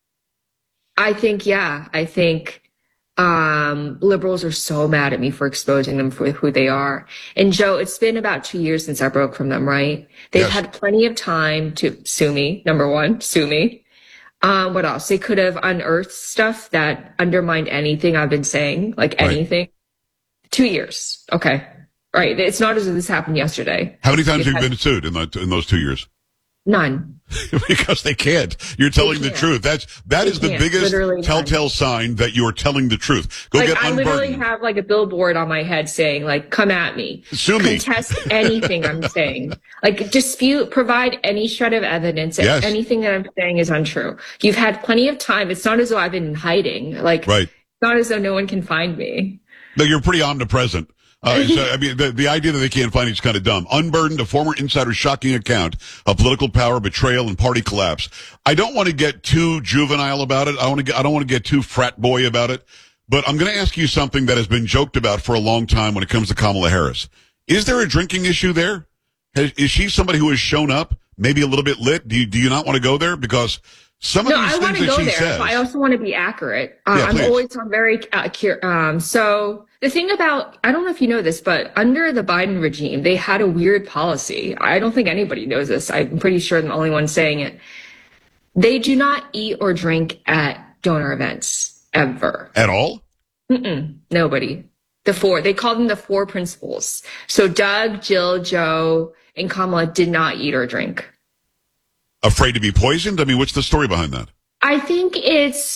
[SPEAKER 17] I think, yeah, I think um, liberals are so mad at me for exposing them for who they are. And Joe, it's been about two years since I broke from them, right? They've
[SPEAKER 13] Yes.
[SPEAKER 17] had plenty of time to sue me. Number one, sue me. Um, what else? They could have unearthed stuff that undermined anything I've been saying, like
[SPEAKER 13] Right.
[SPEAKER 17] anything. Two years. Okay. Right. It's not as if this happened yesterday.
[SPEAKER 13] How many times
[SPEAKER 17] They've
[SPEAKER 13] have you
[SPEAKER 17] had-
[SPEAKER 13] been sued in, that, in those two years?
[SPEAKER 17] None.
[SPEAKER 13] Because they can't. You're telling the
[SPEAKER 17] can't.
[SPEAKER 13] truth. That's that
[SPEAKER 17] They
[SPEAKER 13] is the
[SPEAKER 17] can't.
[SPEAKER 13] biggest
[SPEAKER 17] Literally none.
[SPEAKER 13] telltale sign that you're telling the truth. Go
[SPEAKER 17] like
[SPEAKER 13] get
[SPEAKER 17] I literally
[SPEAKER 13] unburdened.
[SPEAKER 17] have like a billboard on my head saying like, come at me.
[SPEAKER 13] Sue me.
[SPEAKER 17] Contest anything I'm saying. Like dispute, provide any shred of evidence if
[SPEAKER 13] Yes.
[SPEAKER 17] anything that I'm saying is untrue. You've had plenty of time. It's not as though I've been in hiding. Like,
[SPEAKER 13] Right.
[SPEAKER 17] it's not as though no one can find me.
[SPEAKER 13] No, you're pretty omnipresent. Uh, so, I mean, the, the idea that they can't find you is kind of dumb. Unburdened, a former insider's shocking account of political power, betrayal, and party collapse. I don't want to get too juvenile about it. I want to get, I don't want to get too frat boy about it. But I'm going to ask you something that has been joked about for a long time when it comes to Kamala Harris. Is there a drinking issue there? Has, is she somebody who has shown up, maybe a little bit lit? Do you, do you not want to go there? Because some of
[SPEAKER 17] No,
[SPEAKER 13] these
[SPEAKER 17] I want
[SPEAKER 13] things
[SPEAKER 17] to
[SPEAKER 13] that
[SPEAKER 17] go
[SPEAKER 13] she
[SPEAKER 17] there,
[SPEAKER 13] says.
[SPEAKER 17] but I also want to be accurate. Uh,
[SPEAKER 13] Yeah,
[SPEAKER 17] I'm
[SPEAKER 13] please.
[SPEAKER 17] always I'm very uh, cur- um So the thing about, I don't know if you know this, but under the Biden regime, they had a weird policy. I don't think anybody knows this. I'm pretty sure I'm the only one saying it. They do not eat or drink at donor events ever.
[SPEAKER 13] At all?
[SPEAKER 17] Mm-mm, nobody. The four, they called them the four principles. So Doug, Jill, Joe, and Kamala did not eat or drink.
[SPEAKER 13] Afraid to be poisoned? I mean, what's the story behind that?
[SPEAKER 17] I think it's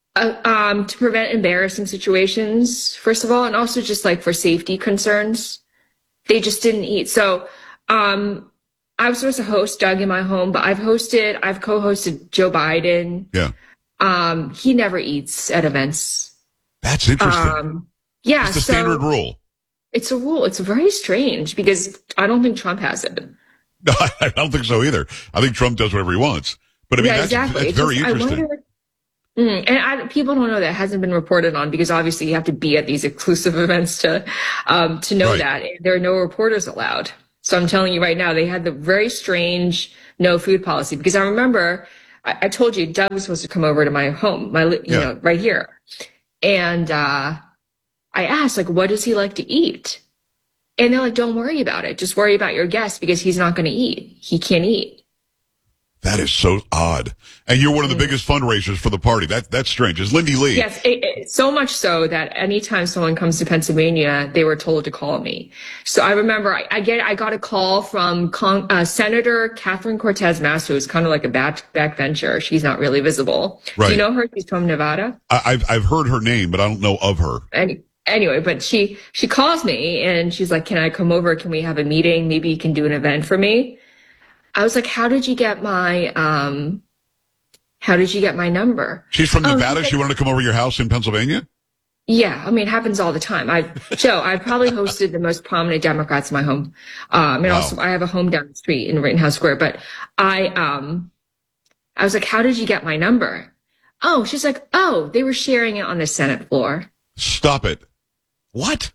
[SPEAKER 17] Uh, um, to prevent embarrassing situations, first of all, and also just like for safety concerns. They just didn't eat. So um, I was supposed to host Doug in my home, but I've hosted, I've co-hosted Joe Biden.
[SPEAKER 13] Yeah.
[SPEAKER 17] Um, he never eats at events.
[SPEAKER 13] That's interesting.
[SPEAKER 17] Um, yeah.
[SPEAKER 13] It's the
[SPEAKER 17] so
[SPEAKER 13] standard rule.
[SPEAKER 17] It's a rule. It's very strange because I don't think Trump has it.
[SPEAKER 13] No, I don't think so either. I think Trump does whatever he wants. But I mean,
[SPEAKER 17] yeah,
[SPEAKER 13] that's,
[SPEAKER 17] exactly.
[SPEAKER 13] that's very
[SPEAKER 17] just,
[SPEAKER 13] interesting.
[SPEAKER 17] I wonder, mm, and I, people don't know that. It hasn't been reported on because obviously you have to be at these exclusive events to um, to know
[SPEAKER 13] Right.
[SPEAKER 17] that. There are no reporters allowed. So I'm telling you right now, they had the very strange no food policy because I remember I, I told you Doug was supposed to come over to my home, my you
[SPEAKER 13] Yeah.
[SPEAKER 17] know right here, and uh, I asked like, what does he like to eat? And they're like, don't worry about it. Just worry about your guest because he's not going to eat. He can't eat.
[SPEAKER 13] That is so odd. And you're one of the biggest fundraisers for the party. That That's strange. Is Lindy Lee?
[SPEAKER 17] Yes, it, it, so much so that anytime someone comes to Pennsylvania, they were told to call me. So I remember I, I get I got a call from Con, uh, Senator Catherine Cortez Masto, who's kind of like a back backbencher. She's not really visible.
[SPEAKER 13] Right.
[SPEAKER 17] Do you know her? She's from Nevada.
[SPEAKER 13] I, I've, I've heard her name, but I don't know of her.
[SPEAKER 17] Any, anyway, but she she calls me and she's like, "Can I come over? Can we have a meeting? Maybe you can do an event for me." I was like, how did you get my, um, how did you get my number?
[SPEAKER 13] She's from
[SPEAKER 17] Oh,
[SPEAKER 13] Nevada.
[SPEAKER 17] she-
[SPEAKER 13] She wanted to come over to your house in Pennsylvania?
[SPEAKER 17] Yeah. I mean, it happens all the time. I, Joe, I've probably hosted the most prominent Democrats in my home. Um, and
[SPEAKER 13] Wow.
[SPEAKER 17] also I have a home down the street in Rittenhouse Square, but I, um, I was like, how did you get my number? Oh, she's like, oh, they were sharing it on the Senate floor.
[SPEAKER 13] Stop it. What?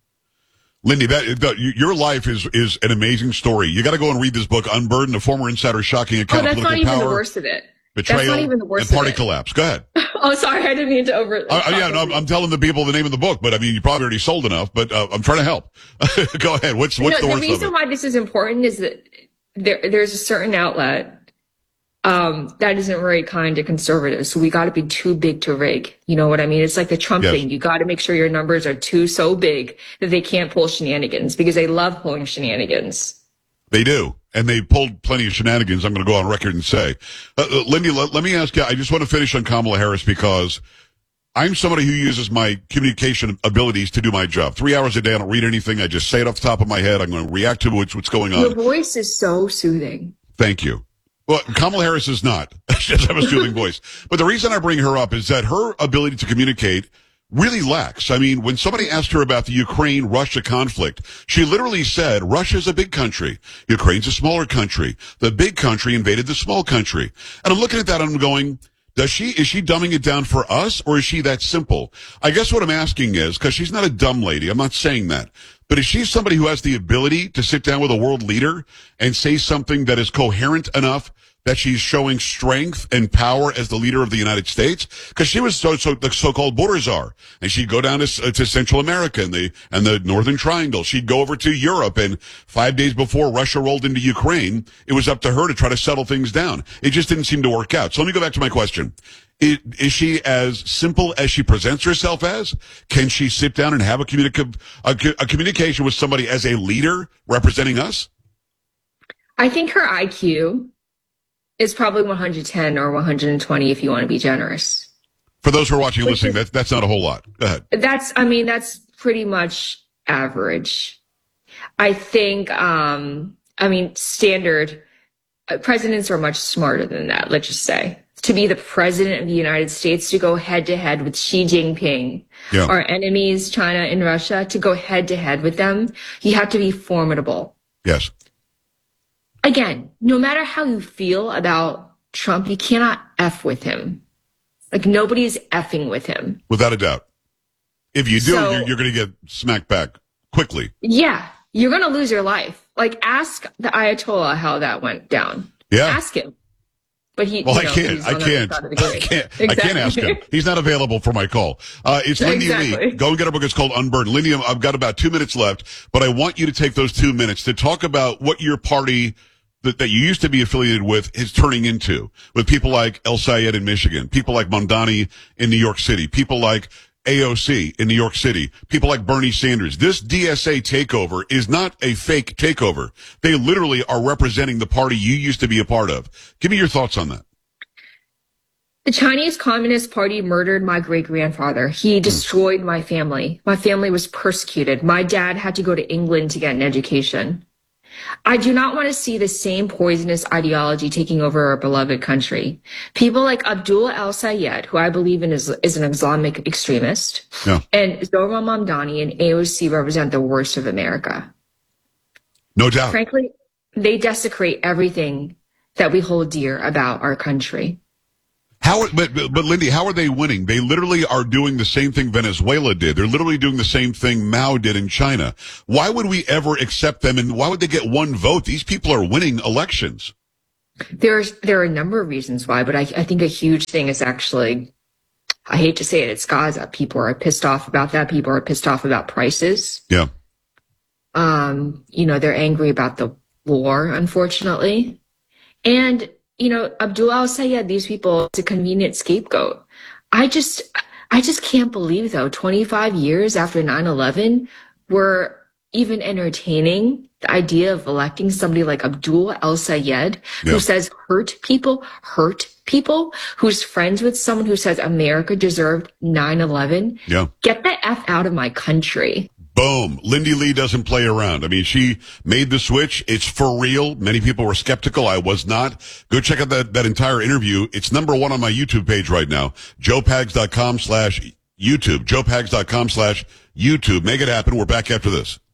[SPEAKER 13] Lindy, that, that your life is is an amazing story. You got to go and read this book, Unburdened, a former insider's shocking
[SPEAKER 17] Oh,
[SPEAKER 13] account of
[SPEAKER 17] that's not
[SPEAKER 13] political
[SPEAKER 17] even
[SPEAKER 13] power,
[SPEAKER 17] the worst of it.
[SPEAKER 13] betrayal,
[SPEAKER 17] That's not even the
[SPEAKER 13] and
[SPEAKER 17] worst of
[SPEAKER 13] party
[SPEAKER 17] it.
[SPEAKER 13] collapse. Go ahead.
[SPEAKER 17] Oh, sorry. I didn't mean to over.
[SPEAKER 13] Uh, uh, yeah, no, I'm, I'm telling the people the name of the book, but I mean, you probably already sold enough, but uh, I'm trying to help. Go ahead. What's, what's
[SPEAKER 17] No,
[SPEAKER 13] the
[SPEAKER 17] the
[SPEAKER 13] worst of
[SPEAKER 17] reason
[SPEAKER 13] it?
[SPEAKER 17] why this is important is that there, there's a certain outlet um, that isn't very kind to conservatives. So we got to be too big to rig. You know what I mean? It's like the Trump
[SPEAKER 13] Yes.
[SPEAKER 17] thing. You got to make sure your numbers are too so big that they can't pull shenanigans because they love pulling shenanigans.
[SPEAKER 13] They do. And they pulled plenty of shenanigans, I'm going to go on record and say. Uh, uh, Lindy, let, let me ask you, I just want to finish on Kamala Harris because I'm somebody who uses my communication abilities to do my job. Three hours a day, I don't read anything. I just say it off the top of my head. I'm going to react to what's, what's going on.
[SPEAKER 17] Your voice is so soothing.
[SPEAKER 13] Thank you. Well, Kamala Harris is not. She doesn't have a soothing voice. But the reason I bring her up is that her ability to communicate really lacks. I mean, when somebody asked her about the Ukraine-Russia conflict, she literally said, Russia's a big country. Ukraine's a smaller country. The big country invaded the small country. And I'm looking at that and I'm going, does she, is she dumbing it down for us or is she that simple? I guess what I'm asking is, because she's not a dumb lady, I'm not saying that, but is she somebody who has the ability to sit down with a world leader and say something that is coherent enough that she's showing strength and power as the leader of the United States? Because she was so, so the so-called border czar, and she'd go down to, to Central America and the and the Northern Triangle. She'd go over to Europe, and five days before Russia rolled into Ukraine, it was up to her to try to settle things down. It just didn't seem to work out. So let me go back to my question. Is, is she as simple as she presents herself as? Can she sit down and have a, communica- a, a communication with somebody as a leader representing us?
[SPEAKER 17] I think her I Q is probably one hundred ten or one hundred twenty if you want to be generous.
[SPEAKER 13] For those who are watching and listening, that's, that's not a whole lot. Go ahead.
[SPEAKER 17] That's, I mean, that's pretty much average. I think, um, I mean, standard uh, presidents are much smarter than that, let's just say. To be the president of the United States, to go head to head with Xi Jinping,
[SPEAKER 13] Yeah.
[SPEAKER 17] our enemies, China and Russia, to go head to head with them, you have to be formidable.
[SPEAKER 13] Yes.
[SPEAKER 17] Again, no matter how you feel about Trump, you cannot F with him. Like nobody's effing with him.
[SPEAKER 13] Without a doubt. If you do,
[SPEAKER 17] So-
[SPEAKER 13] you're, you're going to get smacked back quickly.
[SPEAKER 17] Yeah, you're going to lose your life. Like ask the Ayatollah how that went down.
[SPEAKER 13] Yeah.
[SPEAKER 17] Ask him. But he,
[SPEAKER 13] Well,
[SPEAKER 17] you
[SPEAKER 13] I
[SPEAKER 17] know,
[SPEAKER 13] can't.
[SPEAKER 17] he's
[SPEAKER 13] I
[SPEAKER 17] on the
[SPEAKER 13] can't.
[SPEAKER 17] other side of the
[SPEAKER 13] I
[SPEAKER 17] gate.
[SPEAKER 13] can't. I can't ask him.
[SPEAKER 17] Exactly.
[SPEAKER 13] He's not available for my call. Uh, it's Lindy
[SPEAKER 17] Exactly.
[SPEAKER 13] Lee. Go and get her book. It's called Unburdened. Lindy, I've got about two minutes left, but I want you to take those two minutes to talk about what your party that, that you used to be affiliated with is turning into, with people like El Sayed in Michigan, people like Mondani in New York City, people like A O C in New York City, people like Bernie Sanders. This D S A takeover is not a fake takeover. They literally are representing the party you used to be a part of. Give me your thoughts on that.
[SPEAKER 17] The Chinese Communist Party murdered my great-grandfather. He destroyed my family. My family was persecuted. My dad had to go to England to get an education. I do not want to see the same poisonous ideology taking over our beloved country. People like Abdullah al-Sayed, who I believe in is, is an Islamic extremist,
[SPEAKER 13] yeah.
[SPEAKER 17] and Zohran Mamdani and A O C represent the worst of America.
[SPEAKER 13] No doubt.
[SPEAKER 17] Frankly, they desecrate everything that we hold dear about our country.
[SPEAKER 13] How, but, but Lindy, how are they winning? They literally are doing the same thing Venezuela did. They're literally doing the same thing Mao did in China. Why would we ever accept them? And why would they get one vote? These people are winning elections.
[SPEAKER 17] There's, there are a number of reasons why, but I, I think a huge thing is actually, I hate to say it, it's Gaza. People are pissed off about that. People are pissed off about prices.
[SPEAKER 13] Yeah.
[SPEAKER 17] Um, you know, they're angry about the war, unfortunately. And, you know, Abdullah al-Sayed, these people, it's a convenient scapegoat. I just, I just can't believe, though, twenty-five years after nine eleven, we're even entertaining the idea of electing somebody like Abdullah al-Sayed, yeah. who says hurt people, hurt people, who's friends with someone who says America deserved nine eleven.
[SPEAKER 13] Yeah.
[SPEAKER 17] Get the F out of my country.
[SPEAKER 13] Boom. Lindy Lee doesn't play around. I mean, she made the switch. It's for real. Many people were skeptical. I was not. Go check out that, that entire interview. It's number one on my YouTube page right now. joe pags dot com slash YouTube. joe pags dot com slash YouTube. Make it happen. We're back after this.